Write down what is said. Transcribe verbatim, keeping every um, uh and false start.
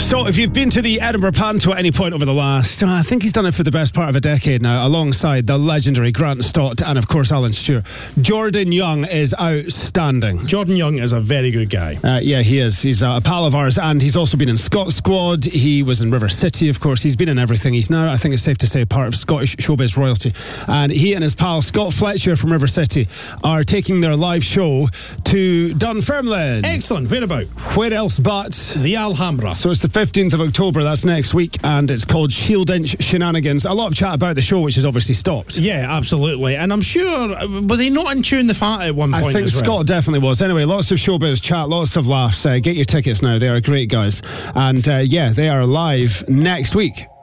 So if you've been to the Edinburgh Panto at any point over the last, I think he's done it for the best part of a decade now, alongside the legendary Grant Stott and, of course, Alan Stewart. Jordan Young is outstanding. Jordan Young is a very good guy. Uh, yeah, he is. He's a pal of ours, and he's also been in Scott Squad. He was in River City, of course. He's been in everything. He's now, I think it's safe to say, part of Scottish showbiz royalty. And he and his pal, Scott Fletcher from River City, are taking their live show to Dunfermline. Excellent. Where about? Where else but the Alhambra. So it's the fifteenth of October, that's next week, and it's called Shield Inch Shenanigans. A lot of chat about the show, which has obviously stopped. Yeah, absolutely. And I'm sure, were they not in Tune the Fat at one point? I think as well? Scott definitely was. Anyway, lots of showbiz chat, lots of laughs. Uh, get your tickets now. They are great guys. And uh, yeah, they are live next week.